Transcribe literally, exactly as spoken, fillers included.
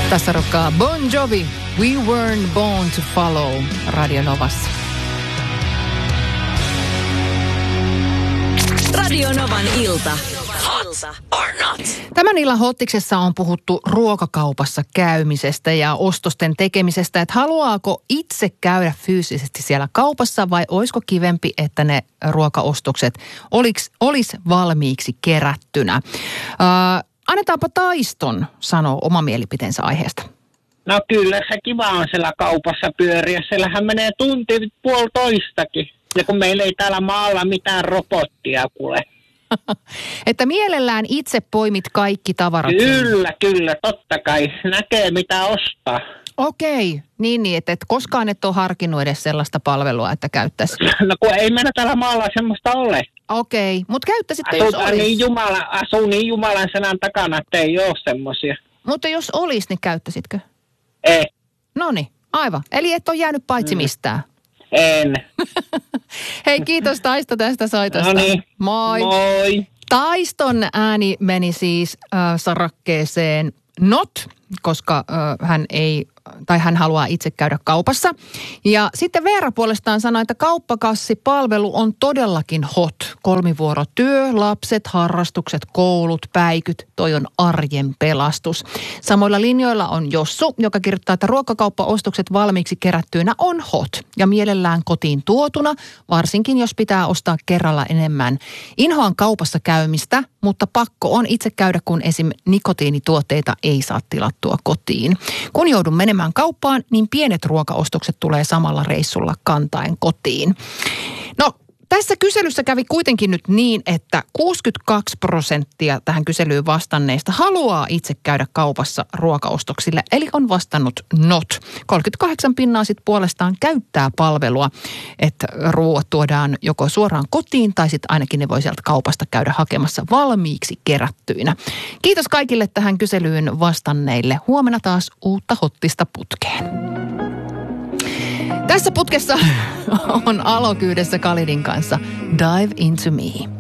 Tässä rokkaa Bon Jovi, We Weren't Born to Follow, Radio Novassa. Radio Novan ilta. Hot or not. Tämän illan Hottiksessa on puhuttu ruokakaupassa käymisestä ja ostosten tekemisestä, että haluaako itse käydä fyysisesti siellä kaupassa vai olisiko kivempi, että ne ruokaostokset olisi, olisi valmiiksi kerättynä. Äh, annetaanpa Taiston sanoa oma mielipiteensä aiheesta. No kyllä se kiva on siellä kaupassa pyöriä. Siellähän menee tunti puolitoistakin. Ja kun meillä ei täällä maalla mitään robottia kuule. Että mielellään itse poimit kaikki tavarat. Kyllä, kyllä, totta kai. Näkee mitä ostaa. Okei, niin niin, että et koskaan et ole harkinnut edes sellaista palvelua, että käyttäisi. No kun ei meillä täällä maalla semmoista ole. Okei, mutta käyttäisitte, Asuu, jos olisi. Niin jumala, asuu niin Jumalan sanan takana, että ei ole semmoisia. Mutta jos olisi, niin käyttäisitkö? Ei. Noniin, aivan. Eli et ole jäänyt paitsi mistään. En. Hei, kiitos Taisto tästä soitosta. No niin. Moi. Moi. Taiston ääni meni siis äh, sarakkeeseen not, koska äh, hän ei, tai hän haluaa itse käydä kaupassa. Ja sitten Veera puolestaan sanoi, että kauppakassipalvelu on todellakin hot. Kolmivuorotyö, lapset, harrastukset, koulut, päikyt, toi on arjen pelastus. Samoilla linjoilla on Jossu, joka kirjoittaa, että ruokakauppaostokset valmiiksi kerättyinä on hot. Ja mielellään kotiin tuotuna, varsinkin jos pitää ostaa kerralla enemmän. Inhoan kaupassa käymistä, mutta pakko on itse käydä, kun esim. Nikotiinituotteita ei saa tilattua kotiin. Kun joudun menemään kauppaan, niin pienet ruokaostokset tulee samalla reissulla kantaen kotiin. No, tässä kyselyssä kävi kuitenkin nyt niin, että kuusikymmentäkaksi prosenttia tähän kyselyyn vastanneista haluaa itse käydä kaupassa ruokaostoksille, eli on vastannut not. kolmekymmentäkahdeksan pinnaa sitten puolestaan käyttää palvelua, että ruoat tuodaan joko suoraan kotiin tai sitten ainakin ne voi sieltä kaupasta käydä hakemassa valmiiksi kerättyinä. Kiitos kaikille tähän kyselyyn vastanneille. Huomenna taas uutta Hottista putkeen. Tässä putkessa on Alo kyydessä Kalidin kanssa Dive Into Me.